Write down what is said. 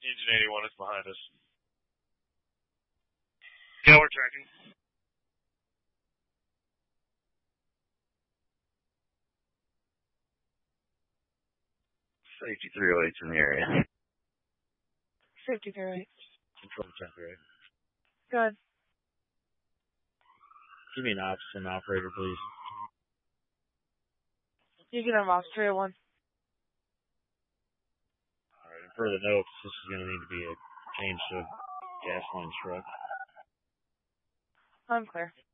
Engine 81 is behind us. Yeah, we're tracking. Safety 308's in the area. Safety 308. Control 10-3. Good. Give me an ops and operator, please. You can have ops 301. Alright, and further notes, this is going to need to be a change to gasoline truck. I'm clear.